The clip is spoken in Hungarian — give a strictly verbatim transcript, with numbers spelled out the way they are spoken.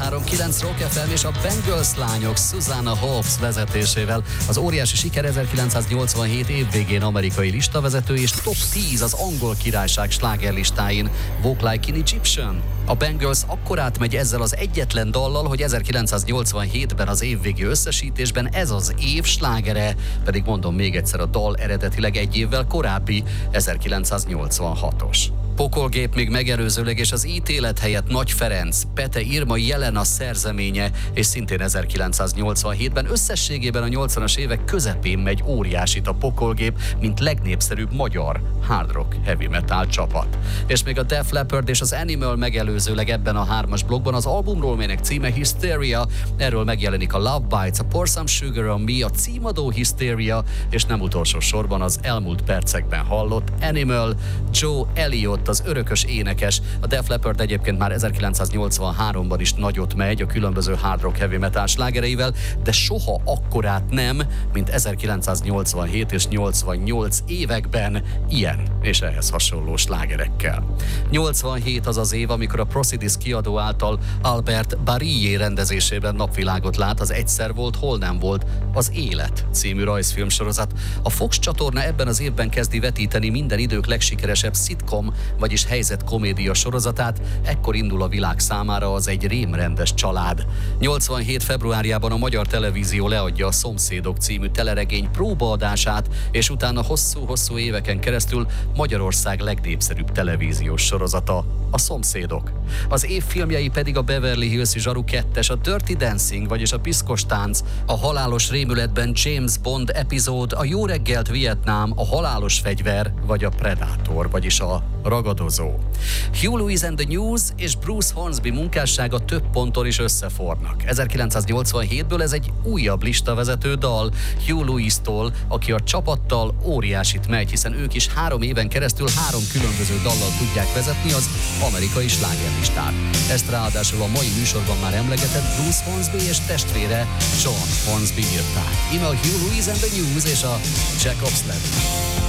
kilencszáz kilenc Rock ef em és a Bangles lányok Susanna Hoffs vezetésével az óriási siker ezerkilencszáznyolcvanhét évvégén amerikai listavezető és top tíz az angol királyság slágerlistáin. Walk Like an Egyptian. A Bangles akkor átmegy ezzel az egyetlen dallal, hogy ezerkilencszáznyolcvanhétben az évvégi összesítésben ez az év slágere, pedig mondom még egyszer, a dal eredetileg egy évvel korábbi, ezerkilencszáznyolcvanhatos. Pokolgép még megelőzőleg, és az ítélet helyett Nagy Ferenc, Pete Irma Jelena szerzeménye, és szintén ezerkilencszáznyolcvanhétben összességében a nyolcvanas évek közepén megy óriásit a Pokolgép, mint legnépszerűbb magyar hard rock heavy metal csapat. És még a Def Leppard és az Animal megelőzőleg ebben a hármas blokkban az albumról, melynek címe Hysteria, erről megjelenik a Love Bites, a Pour Some Sugar on Me, a címadó Hysteria, és nem utolsó sorban az elmúlt percekben hallott Animal, Joe Elliott, az örökös énekes. A Def Leppard egyébként már ezerkilencszáznyolcvanháromban is nagyot megy a különböző hard rock heavy metal slágereivel, de soha akkorát nem, mint ezerkilencszáznyolcvanhét és nyolcvannyolc években ilyen és ehhez hasonló slágerekkel. nyolcvanhét az az év, amikor a Procidis kiadó által Albert Barillier rendezésében napvilágot lát az Egyszer volt, hol nem volt, az Élet című rajzfilmsorozat. A Fox csatorna ebben az évben kezdi vetíteni minden idők legsikeresebb szitkom, vagyis helyzetkomédia sorozatát, ekkor indul a világ számára az Egy rémrendes család. nyolcvanhét februárjában a Magyar Televízió leadja a Szomszédok című teleregény próbaadását, és utána hosszú-hosszú éveken keresztül Magyarország legnépszerűbb televíziós sorozata, a Szomszédok. Az év filmjei pedig a Beverly Hills-i Zsaru kettes, a Dirty Dancing, vagyis a Piszkos tánc, a Halálos rémületben James Bond epizód, a Jó reggelt Vietnám, a Halálos fegyver, vagy a Predator, vagyis a Ragadozó. Hugh Lewis and the News és Bruce Hornsby munkássága több ponton is összefornak. ezerkilencszáznyolcvanhétből ez egy újabb listavezető dal Hugh Lewis-tól, aki a csapattal óriásit megy, hiszen ők is három éven keresztül három különböző dallal tudják vezetni az amerikai slágerlistát. Ezt ráadásul a mai műsorban már emlegetett Bruce Hornsby és testvére John Hornsby írták. Íme a Hugh Lewis and the News és a Jacob's Ladder.